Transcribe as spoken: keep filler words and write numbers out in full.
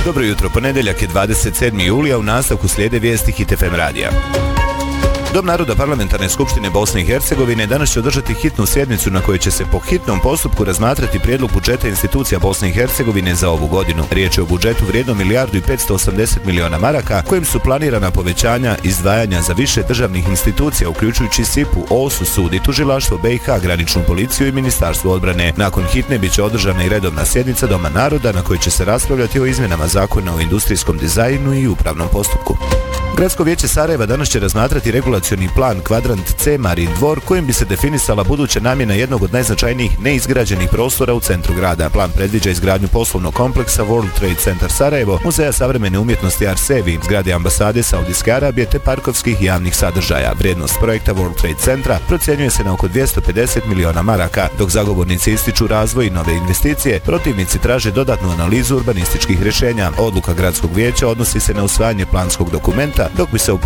Dobro jutro, ponedjeljak je dvadeset sedmi julija, u nastavku slijede vijesti Hit F M radija. Dom naroda Parlamentarne skupštine Bosne i Hercegovine danas će održati hitnu sjednicu na kojoj će se po hitnom postupku razmatrati prijedlog budžeta institucija Bosne i Hercegovine za ovu godinu. Riječ je o budžetu vrijednom milijardu i petsto osamdeset miliona maraka, kojim su planirana povećanja izdvajanja za više državnih institucija, uključujući S I P U, O S U, sud i tužilaštvo B i H, graničnu policiju i ministarstvo odbrane. Nakon hitne bit će održana i redovna sjednica Doma naroda na kojoj će se raspravljati o izmjenama zakona o industrijskom dizajnu i upravnom postupku. Gradsko vijeće Sarajeva danas će razmatrati regulacioni plan Kvadrant C Marin dvor, kojim bi se definisala buduća namjena jednog od najznačajnijih neizgrađenih prostora u centru grada. Plan predviđa izgradnju poslovnog kompleksa World Trade Center Sarajevo, muzeja savremene umjetnosti Arsevi, zgrade ambasade Saudijske Arabije te parkovskih i javnih sadržaja. Vrijednost projekta World Trade Centra procjenjuje se na oko dvjesto pedeset miliona maraka, dok zagovornici ističu razvoj i nove investicije, protivnici traže dodatnu analizu urbanističkih rješenja. Odluka gradskog vijeća odnosi se na usvajanje planskog dokumenta, dok bi se u